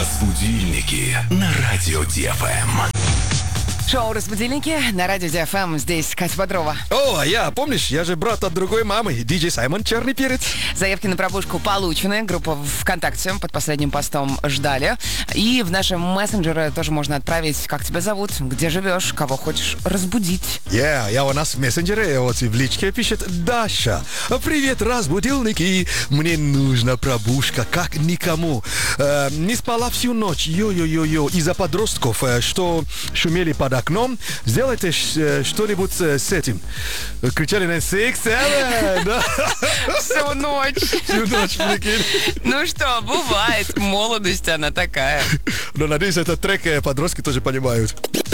Разбудильники на радио ДФМ. Шоу «Разбудильники» на радио ДФМ. Здесь Катя Бодрова. О, помнишь, я же брат от другой мамы, диджей Саймон Черный Перец. Заявки на пробужку получены. Группа ВКонтакте под последним постом ждали. И в наши мессенджеры тоже можно отправить, как тебя зовут, где живешь, кого хочешь разбудить. Я у нас в мессенджере, вот и в личке пишет Даша. Привет, разбудильники. Мне нужна пробужка, как никому. Не спала всю ночь, йо-йо-йо-йо, из-за подростков, что шумели под окном. Сделайте что-нибудь с этим. Кричали на 6-7, да? Всю ночь. Всю ночь, прикинь. Ну что, бывает. Молодость она такая. Но надеюсь, этот трек подростки тоже понимают.